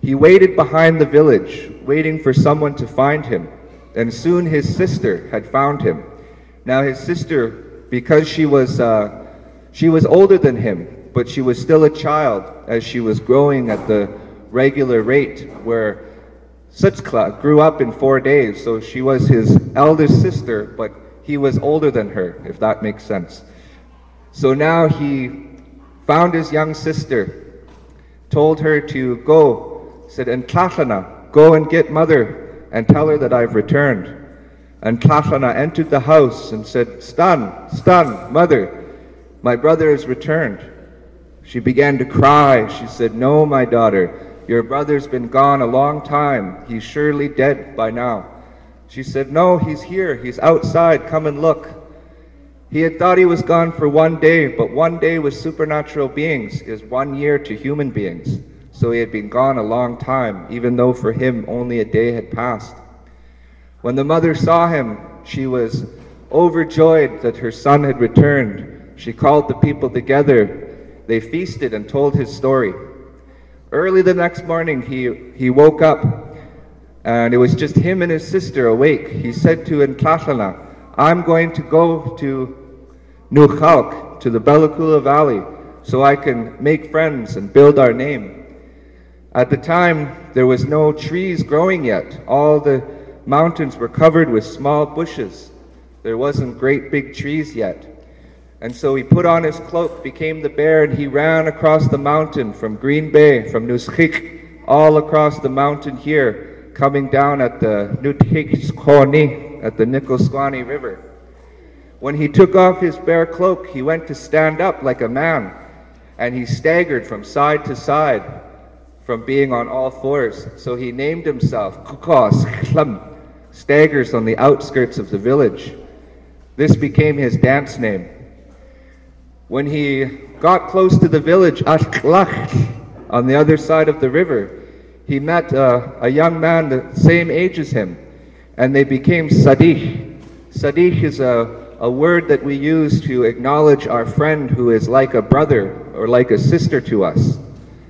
He waited behind the village, waiting for someone to find him, and soon his sister had found him. Now his sister, because she was older than him, but she was still a child as she was growing at the regular rate, where Suchkla grew up in 4 days, so she was his eldest sister, but he was older than her, if that makes sense. So now he found his young sister, told her to go, said, "And Tlachana, go and get mother and tell her that I've returned." And Tlachana entered the house and said, Stan, mother, my brother has returned." She began to cry. She said, "No, my daughter, your brother's been gone a long time. He's surely dead by now." She said, "No, he's here. He's outside. Come and look." He had thought he was gone for 1 day, but 1 day with supernatural beings is 1 year to human beings. So he had been gone a long time, even though for him only a day had passed. When the mother saw him, she was overjoyed that her son had returned. She called the people together. They feasted and told his story. Early the next morning, he woke up, and it was just him and his sister awake. He said to Tlachana, "I'm going to go to Nukhalk, to the Belakula Valley, so I can make friends and build our name." At the time, there was no trees growing yet. All the mountains were covered with small bushes. There wasn't great big trees yet. And so he put on his cloak, became the bear, and he ran across the mountain from Green Bay, from Nushik, all across the mountain here, coming down at the Nuthikskoni, at the Nikoskwani River. When he took off his bear cloak, he went to stand up like a man, and he staggered from side to side from being on all fours. So he named himself Kukos Khlam, staggers on the outskirts of the village. This became his dance name. When he got close to the village, Ashklach, on the other side of the river, he met a young man the same age as him, and they became Sadih. Sadih is a word that we use to acknowledge our friend who is like a brother or like a sister to us.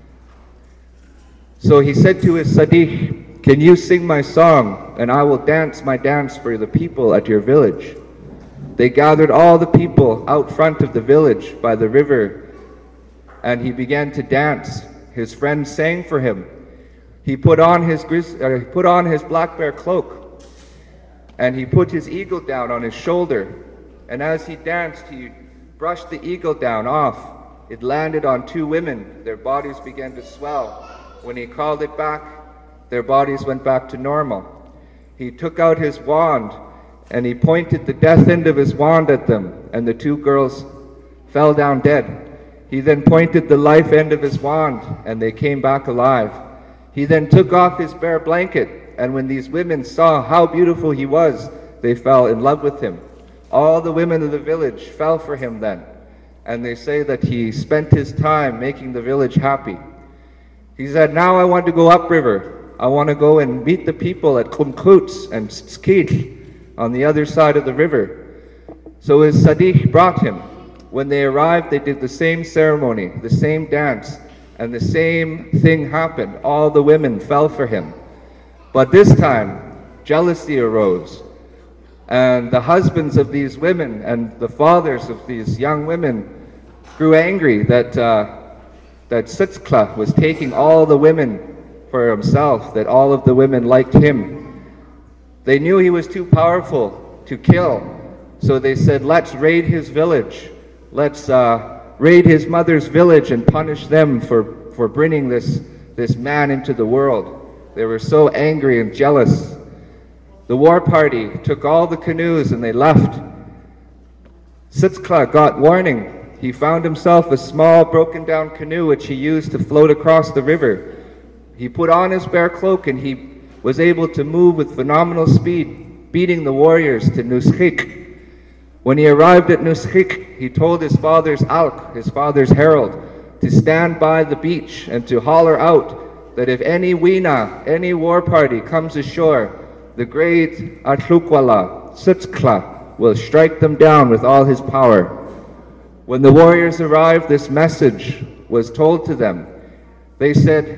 So he said to his Sadih, "Can you sing my song, and I will dance my dance for the people at your village?" They gathered all the people out front of the village by the river, and he began to dance. His friend sang for him. He put on his black bear cloak, and he put his eagle down on his shoulder. And as he danced, he brushed the eagle down off. It landed on 2 women. Their bodies began to swell. When he called it back, their bodies went back to normal. He took out his wand, and he pointed the death end of his wand at them, and the 2 girls fell down dead. He then pointed the life end of his wand, and they came back alive. He then took off his bear blanket, and when these women saw how beautiful he was, they fell in love with him. All the women of the village fell for him then, and they say that he spent his time making the village happy. He said, "Now I want to go upriver. I want to go and meet the people at Kumkuts and Skid on the other side of the river." So his Sadih brought him. When they arrived, they did the same ceremony, the same dance, and the same thing happened. All the women fell for him. But this time, jealousy arose. And the husbands of these women and the fathers of these young women grew angry that Suchkla was taking all the women for himself, that all of the women liked him. They knew he was too powerful to kill, so they said, "Let's raid his village. Let's raid his mother's village and punish them for bringing this man into the world." They were so angry and jealous. The war party took all the canoes and they left. Suchkla got warning. He found himself a small broken down canoe which he used to float across the river. He put on his bear cloak and he was able to move with phenomenal speed, beating the warriors to Nushik. When he arrived at Nushik, he told his father's Alk, his father's herald, to stand by the beach and to holler out that if any Wina, any war party comes ashore, the great Atlukwala, Suchkla, will strike them down with all his power. When the warriors arrived, this message was told to them. They said,